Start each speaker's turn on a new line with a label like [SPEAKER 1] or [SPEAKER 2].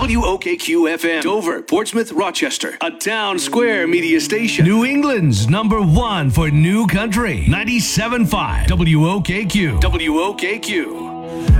[SPEAKER 1] WOKQ FM, Dover, Portsmouth, Rochester, a town square media station.
[SPEAKER 2] New England's #1 for New Country, 97.5 WOKQ.
[SPEAKER 1] WOKQ.